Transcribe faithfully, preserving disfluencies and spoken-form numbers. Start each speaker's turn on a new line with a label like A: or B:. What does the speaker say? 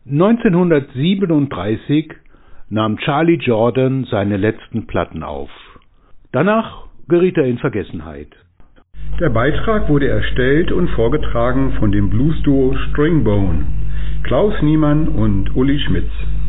A: neunzehnhundertsiebenunddreißig nahm Charlie Jordan seine letzten Platten auf. Danach geriet er in Vergessenheit.
B: Der Beitrag wurde erstellt und vorgetragen von dem Bluesduo Stringbone, Klaus Niemann und Uli Schmitz.